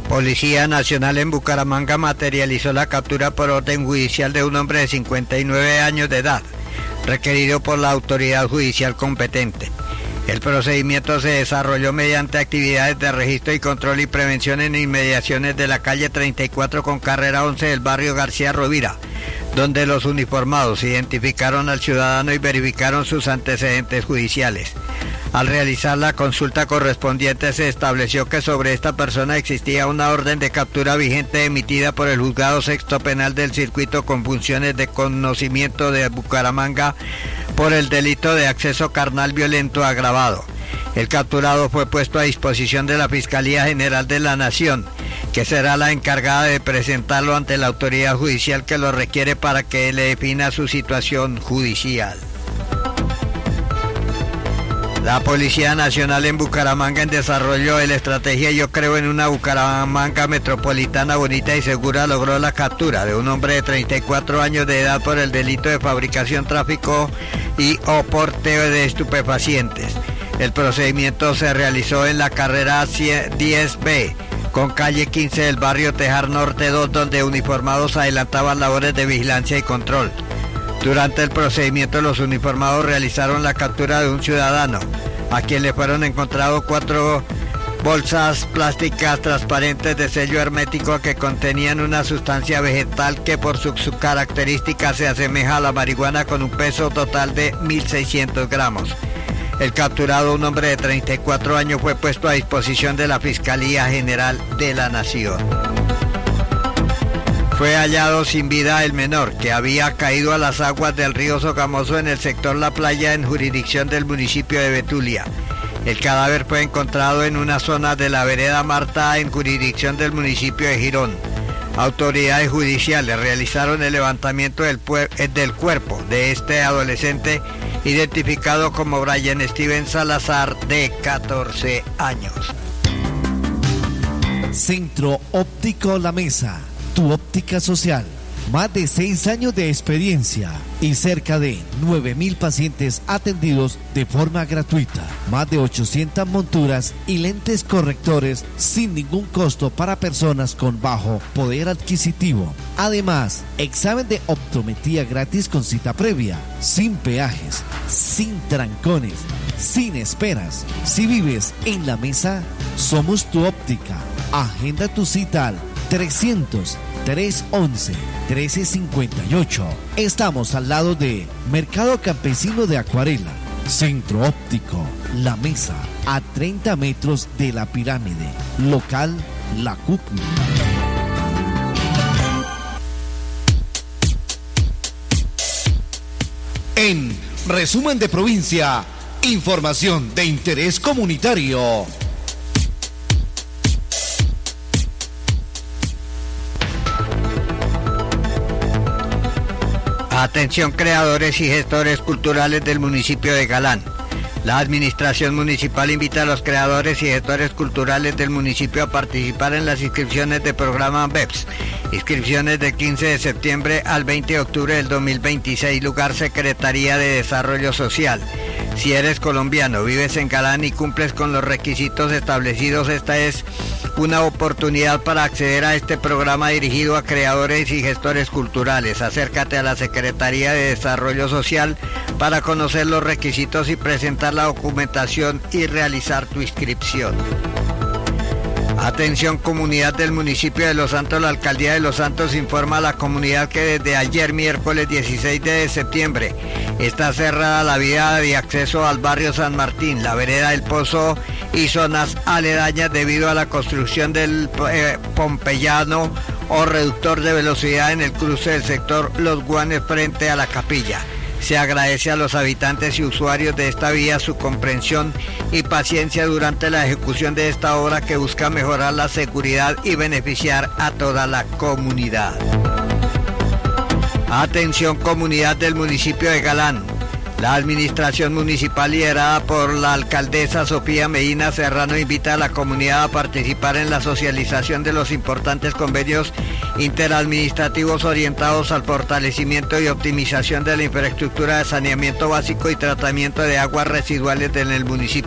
Policía Nacional en Bucaramanga materializó la captura por orden judicial de un hombre de 59 años de edad, requerido por la autoridad judicial competente. El procedimiento se desarrolló mediante actividades de registro y control y prevención en inmediaciones de la calle 34 con carrera 11 del barrio García Rovira, donde los uniformados identificaron al ciudadano y verificaron sus antecedentes judiciales. Al realizar la consulta correspondiente se estableció que sobre esta persona existía una orden de captura vigente emitida por el Juzgado Sexto Penal del Circuito con funciones de conocimiento de Bucaramanga por el delito de acceso carnal violento agravado. El capturado fue puesto a disposición de la Fiscalía General de la Nación, que será la encargada de presentarlo ante la autoridad judicial que lo requiere para que le defina su situación judicial. La Policía Nacional en Bucaramanga en desarrollo de la estrategia Yo Creo en una Bucaramanga metropolitana bonita y segura logró la captura de un hombre de 34 años de edad por el delito de fabricación, tráfico y o porteo de estupefacientes. El procedimiento se realizó en la carrera 10B con calle 15 del barrio Tejar Norte 2, donde uniformados adelantaban labores de vigilancia y control. Durante el procedimiento, los uniformados realizaron la captura de un ciudadano, a quien le fueron encontrados 4 bolsas plásticas transparentes de sello hermético que contenían una sustancia vegetal que por su característica se asemeja a la marihuana, con un peso total de 1.600 gramos. El capturado, un hombre de 34 años, fue puesto a disposición de la Fiscalía General de la Nación. Fue hallado sin vida el menor, que había caído a las aguas del río Sogamoso en el sector La Playa, en jurisdicción del municipio de Betulia. El cadáver fue encontrado en una zona de la vereda Marta, en jurisdicción del municipio de Girón. Autoridades judiciales realizaron el levantamiento del cuerpo de este adolescente, identificado como Brian Steven Salazar, de 14 años. Centro Óptico La Mesa, tu óptica social. Más de 6 años de experiencia y cerca de 9.000 pacientes atendidos de forma gratuita. Más de 800 monturas y lentes correctores sin ningún costo para personas con bajo poder adquisitivo. Además, examen de optometría gratis con cita previa, sin peajes, sin trancones, sin esperas. Si vives en La Mesa, somos tu óptica. Agenda tu cita al 300-311-1358. Estamos al lado de Mercado Campesino de Acuarela. Centro Óptico La Mesa, a 30 metros de la pirámide. Local La Cúpula. En resumen de provincia, información de interés comunitario. Atención, creadores y gestores culturales del municipio de Galán. La administración municipal invita a los creadores y gestores culturales del municipio a participar en las inscripciones de programa BEPS. Inscripciones del 15 de septiembre al 20 de octubre del 2026, lugar Secretaría de Desarrollo Social. Si eres colombiano, vives en Galán y cumples con los requisitos establecidos, esta es una oportunidad para acceder a este programa dirigido a creadores y gestores culturales. Acércate a la Secretaría de Desarrollo Social para conocer los requisitos y presentar la documentación y realizar tu inscripción. Atención, comunidad del municipio de Los Santos. La Alcaldía de Los Santos informa a la comunidad que desde ayer, miércoles 16 de septiembre, está cerrada la vía de acceso al barrio San Martín, la vereda del Pozo y zonas aledañas debido a la construcción del Pompeyano o reductor de velocidad en el cruce del sector Los Guanes frente a la capilla. Se agradece a los habitantes y usuarios de esta vía su comprensión y paciencia durante la ejecución de esta obra, que busca mejorar la seguridad y beneficiar a toda la comunidad. Atención, comunidad del municipio de Galán. La administración municipal, liderada por la alcaldesa Sofía Medina Serrano, invita a la comunidad a participar en la socialización de los importantes convenios interadministrativos orientados al fortalecimiento y optimización de la infraestructura de saneamiento básico y tratamiento de aguas residuales en el municipio.